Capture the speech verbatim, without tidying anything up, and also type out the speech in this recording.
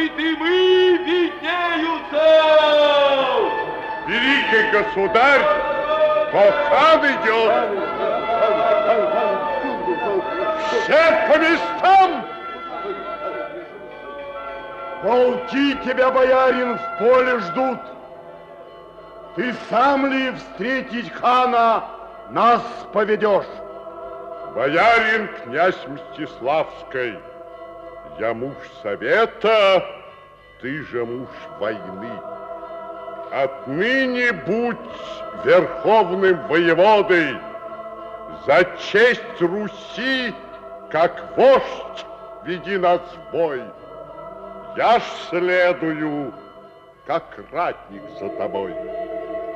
и дымы виднеются. Великий государь, полкан идет. Все по местам! Полки тебя, боярин, в поле ждут. Ты сам ли встретить хана нас поведешь? Боярин князь Мстиславской, я муж совета, ты же муж войны. Отныне будь верховным воеводой, за честь Руси, как вождь, веди нас в бой. Я ж следую, как ратник за тобой.